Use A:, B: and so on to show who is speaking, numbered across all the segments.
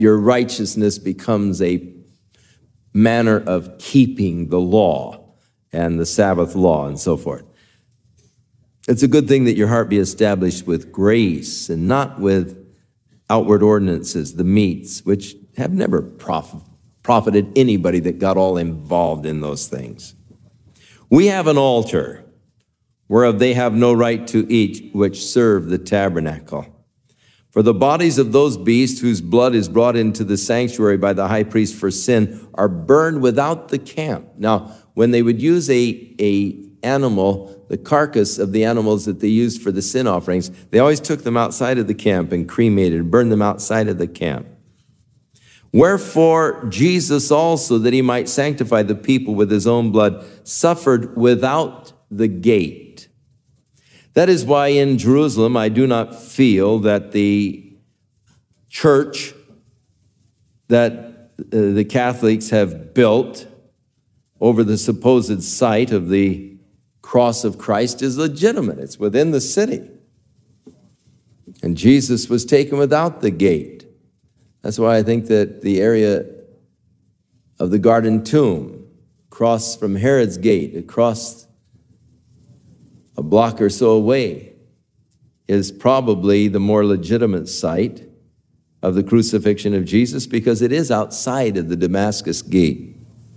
A: your righteousness becomes a manner of keeping the law and the Sabbath law and so forth. It's a good thing that your heart be established with grace and not with outward ordinances, the meats, which have never profited anybody that got all involved in those things. We have an altar whereof they have no right to eat, which serve the tabernacle. For the bodies of those beasts whose blood is brought into the sanctuary by the high priest for sin are burned without the camp. Now, when they would use a animal, the carcass of the animals that they used for the sin offerings, they always took them outside of the camp and cremated and burned them outside of the camp. Wherefore Jesus also, that he might sanctify the people with his own blood, suffered without the gate. That is why in Jerusalem I do not feel that the church that the Catholics have built over the supposed site of the cross of Christ is legitimate. It's within the city. And Jesus was taken without the gate. That's why I think that the area of the Garden Tomb, across from Herod's gate, across a block or so away, is probably the more legitimate site of the crucifixion of Jesus, because it is outside of the Damascus gate.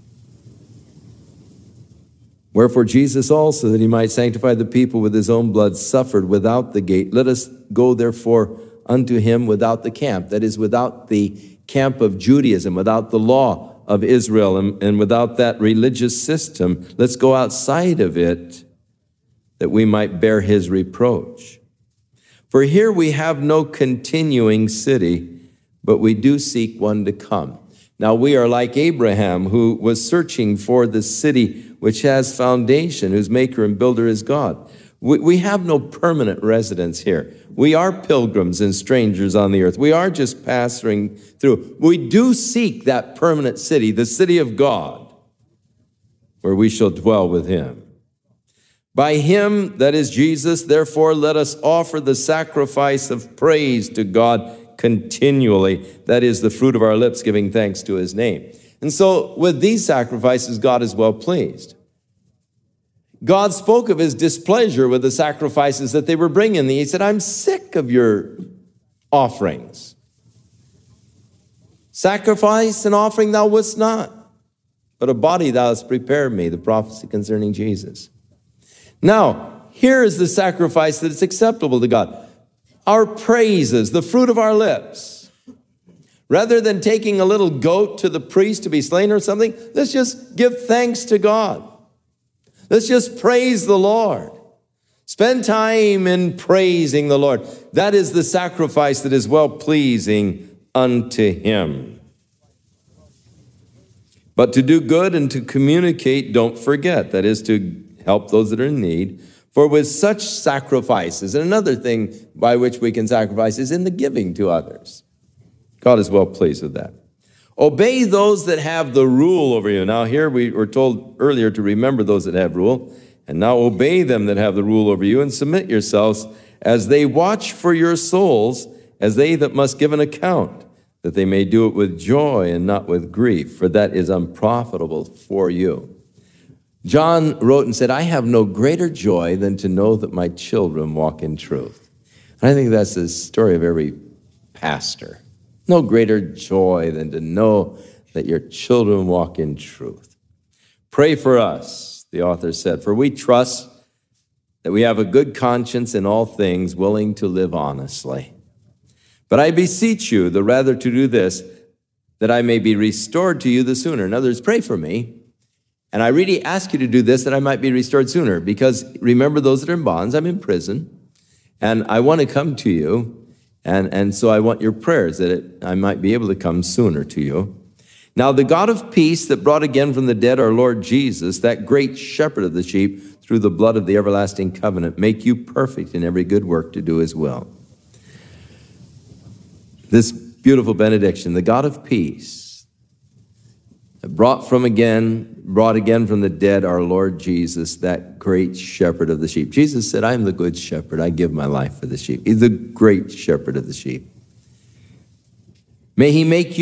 A: Wherefore Jesus also, that he might sanctify the people with his own blood, suffered without the gate. Let us go therefore unto him without the camp, that is, without the camp of Judaism, without the law of Israel, and without that religious system. Let's go outside of it, that we might bear his reproach. For here we have no continuing city, but we do seek one to come. Now we are like Abraham, who was searching for the city which has foundation, whose maker and builder is God. We have no permanent residence here. We are pilgrims and strangers on the earth. We are just passing through. We do seek that permanent city, the city of God, where we shall dwell with him. By him, that is Jesus, therefore let us offer the sacrifice of praise to God continually. That is the fruit of our lips, giving thanks to his name. And so with these sacrifices, God is well pleased. God spoke of his displeasure with the sacrifices that they were bringing. He said, I'm sick of your offerings. Sacrifice and offering thou wouldst not, but a body thou hast prepared me, the prophecy concerning Jesus. Now, here is the sacrifice that is acceptable to God. Our praises, the fruit of our lips. Rather than taking a little goat to the priest to be slain or something, let's just give thanks to God. Let's just praise the Lord. Spend time in praising the Lord. That is the sacrifice that is well-pleasing unto him. But to do good and to communicate, don't forget. That is to help those that are in need. For with such sacrifices, and another thing by which we can sacrifice is in the giving to others. God is well pleased with that. Obey those that have the rule over you. Now here we were told earlier to remember those that have rule, and now obey them that have the rule over you, and submit yourselves as they watch for your souls, as they that must give an account, that they may do it with joy and not with grief, for that is unprofitable for you. John wrote and said, I have no greater joy than to know that my children walk in truth. And I think that's the story of every pastor. No greater joy than to know that your children walk in truth. Pray for us, the author said, for we trust that we have a good conscience in all things, willing to live honestly. But I beseech you, the rather to do this, that I may be restored to you the sooner. In other words, pray for me. And I really ask you to do this, that I might be restored sooner. Because remember those that are in bonds, I'm in prison, and I want to come to you. And so I want your prayers that I might be able to come sooner to you. Now the God of peace that brought again from the dead our Lord Jesus, that great shepherd of the sheep, through the blood of the everlasting covenant, make you perfect in every good work to do his will. This beautiful benediction, the God of peace, brought again from the dead our Lord Jesus, that great shepherd of the sheep. Jesus said, I am the good shepherd. I give my life for the sheep. He's the great shepherd of the sheep. May he make you